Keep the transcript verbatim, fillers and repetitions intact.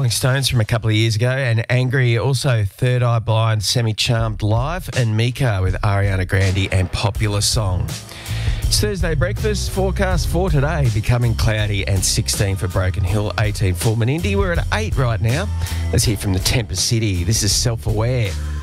Rolling Stones from a couple of years ago, and Angry, also Third Eye Blind, Semi-Charmed Live, and Mika with Ariana Grande and Popular Song. It's Thursday breakfast. Forecast for today, becoming cloudy and sixteen for Broken Hill, eighteen for Menindee. We're at eight right now. Let's hear from the Tempest City. This is Self-Aware.